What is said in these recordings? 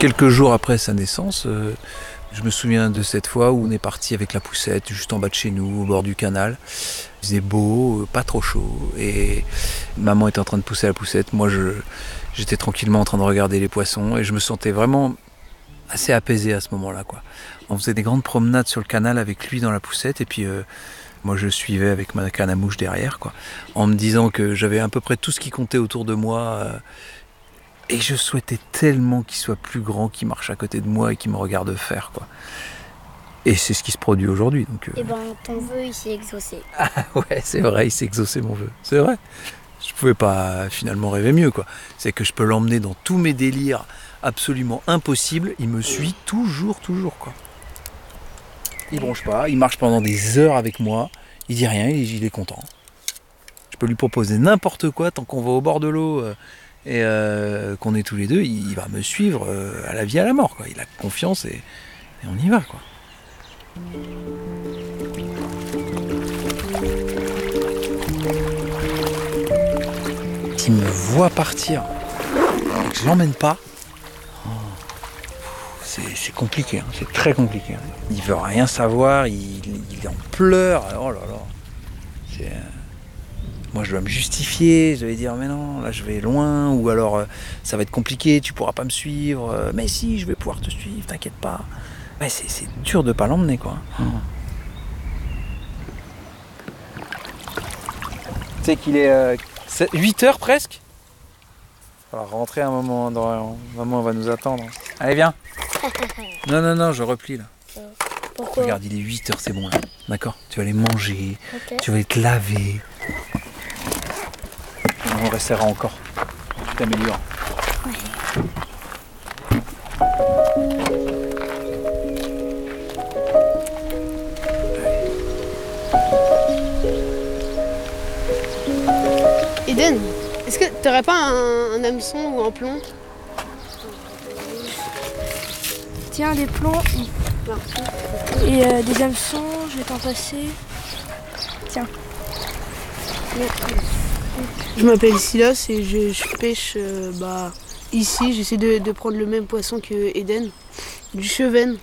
Quelques jours après sa naissance, je me souviens de cette fois où on est parti avec la poussette juste en bas de chez nous, au bord du canal. Il faisait beau, pas trop chaud, et maman était en train de pousser la poussette. Moi, j'étais tranquillement en train de regarder les poissons et je me sentais vraiment assez apaisé à ce moment-là, quoi. On faisait des grandes promenades sur le canal avec lui dans la poussette et puis moi je suivais avec ma canne à mouche derrière, quoi, en me disant que j'avais à peu près tout ce qui comptait autour de moi et je souhaitais tellement qu'il soit plus grand, qu'il marche à côté de moi et qu'il me regarde faire, quoi. Et c'est ce qui se produit aujourd'hui. Donc, Eh ben, ton vœu, il s'est exaucé. Ah ouais, c'est vrai, il s'est exaucé mon vœu. C'est vrai. Je pouvais pas finalement rêver mieux, quoi. C'est que je peux l'emmener dans tous mes délires absolument impossibles. Il me suit toujours, quoi. Il bronche pas, il marche pendant des heures avec moi. Il dit rien, il est content. Je peux lui proposer n'importe quoi tant qu'on va au bord de l'eau et qu'on est tous les deux. Il va me suivre à la vie, à la mort, quoi. Il a confiance et on y va, quoi. S'il me voit partir et que je l'emmène pas, c'est compliqué, hein, c'est très compliqué. Il veut rien savoir, il en pleure, oh là là. Moi je dois me justifier, je vais dire mais non, là je vais loin, ou alors ça va être compliqué, tu pourras pas me suivre, mais si, je vais pouvoir te suivre, t'inquiète pas. Ouais, c'est dur de pas l'emmener, quoi. Tu sais qu'il est 8h presque. Il va rentrer un moment, maman va nous attendre. Allez, viens. Non, je replie là. Pourquoi? Regarde, il est 8h, c'est bon là. D'accord? Tu vas aller manger, Okay. tu vas aller te laver. On restera encore. Tu t'améliores. Eden, est-ce que t'aurais pas un hameçon ou un plomb? Tiens, des plombs et des hameçons, je vais t'en passer. Tiens. Je m'appelle Silas et je pêche ici. J'essaie de prendre le même poisson que Eden, du chevenne.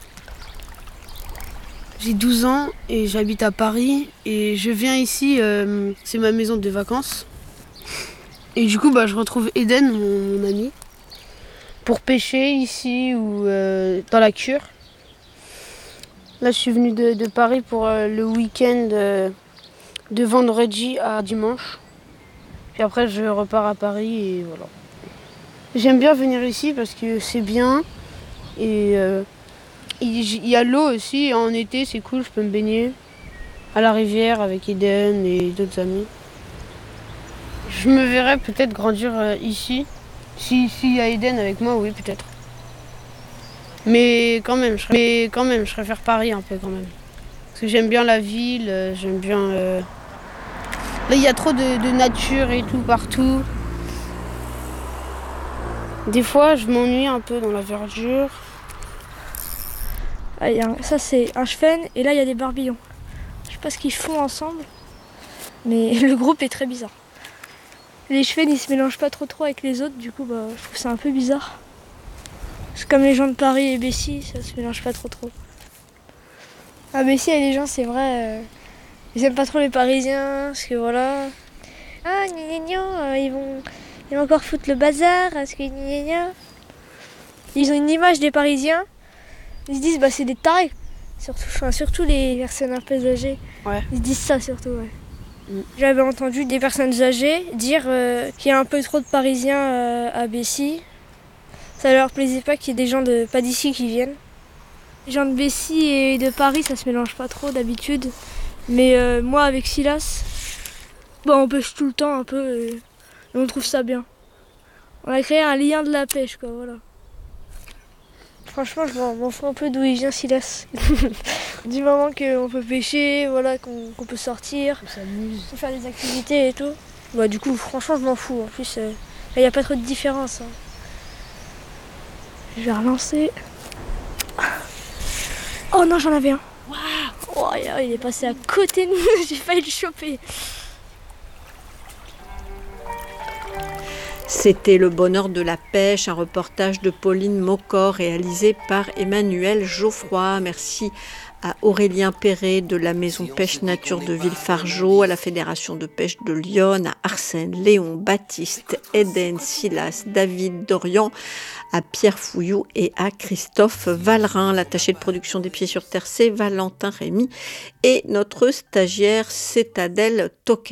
J'ai 12 ans et j'habite à Paris et je viens ici, c'est ma maison de vacances. Et du coup, je retrouve Eden, mon ami, pour pêcher ici ou dans la cure. Là, je suis venue de Paris pour le week-end de vendredi à dimanche. Puis après, je repars à Paris et voilà. J'aime bien venir ici parce que c'est bien. Et il y a l'eau aussi. En été, c'est cool, je peux me baigner à la rivière avec Eden et d'autres amis. Je me verrais peut-être grandir ici. S'il y a Eden avec moi, oui, peut-être. Mais quand même, je préfère Paris un peu quand même. Parce que j'aime bien la ville, j'aime bien... Là, il y a trop de nature et tout partout. Des fois, je m'ennuie un peu dans la verdure. Ah, ça, c'est un chevenne et là, il y a des barbillons. Je sais pas ce qu'ils font ensemble, mais le groupe est très bizarre. Les chevennes, ils se mélangent pas trop avec les autres, du coup, je trouve ça un peu bizarre. C'est comme les gens de Paris et Bessy, ça se mélange pas trop. À Bessy, les gens, c'est vrai, ils aiment pas trop les Parisiens, parce que voilà. Ah, ils vont encore foutre le bazar, parce que ils ont une image des Parisiens. Ils se disent, c'est des tarés. Surtout les personnes un peu âgées. Ouais. Ils se disent ça surtout, ouais. J'avais entendu des personnes âgées dire qu'il y a un peu trop de Parisiens à Bessy. Ça leur plaisait pas qu'il y ait des gens pas d'ici qui viennent. Les gens de Bessy et de Paris, ça se mélange pas trop d'habitude. Mais moi, avec Silas, on pêche tout le temps un peu et on trouve ça bien. On a créé un lien de la pêche, quoi, voilà. Franchement, je m'en fous un peu d'où il vient, Silas. Du moment qu'on peut pêcher, voilà, qu'on peut sortir, On s'amuse. on peut faire des activités et tout. Du coup, franchement, je m'en fous. En plus, il n'y a pas trop de différence. Hein. Je vais relancer. Oh non, j'en avais un. Wow. Oh, il est passé à côté de nous, j'ai failli le choper. C'était Le Bonheur de la pêche, un reportage de Pauline Maucor réalisé par Emmanuel Geoffroy. Merci à Aurélien Perret de la Maison Pêche Nature de Villefargeau, à la Fédération de pêche de Lyon, à Arsène, Léon, Baptiste, Eden, Silas, David, Dorian, à Pierre Fouillou et à Christophe Vallerin. L'attaché de production des Pieds sur Terre, c'est Valentin Rémy et notre stagiaire, c'est Adèle Toquet.